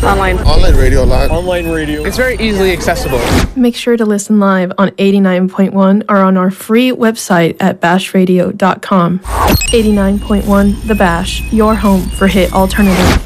Online. Online radio live. Online radio. It's very easily accessible. Make sure to listen live on 89.1 or on our free website at bashradio.com. 89.1 The Bash, your home for hit alternative.